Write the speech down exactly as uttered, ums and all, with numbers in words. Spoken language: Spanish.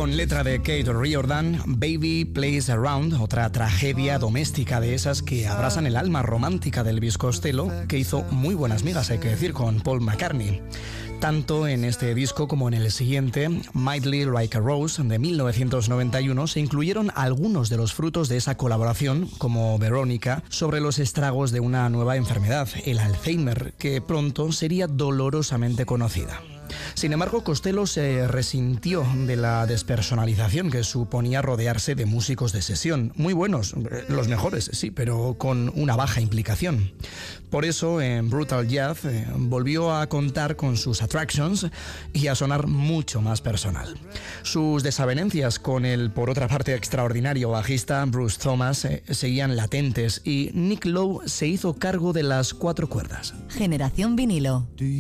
Con letra de Kate Riordan, Baby Plays Around, otra tragedia doméstica de esas que abrasan el alma romántica de Elvis Costello, que hizo muy buenas migas, hay que decir, con Paul McCartney. Tanto en este disco como en el siguiente, Mightly Like a Rose, de mil novecientos noventa y uno, se incluyeron algunos de los frutos de esa colaboración, como Verónica, sobre los estragos de una nueva enfermedad, el Alzheimer, que pronto sería dolorosamente conocida. Sin embargo, Costello se resintió de la despersonalización que suponía rodearse de músicos de sesión, muy buenos, los mejores, sí, pero con una baja implicación. Por eso, en Brutal Jazz eh, volvió a contar con sus Attractions y a sonar mucho más personal. Sus desavenencias con el, por otra parte, extraordinario bajista Bruce Thomas eh, seguían latentes y Nick Lowe se hizo cargo de las cuatro cuerdas. Generación Vinilo.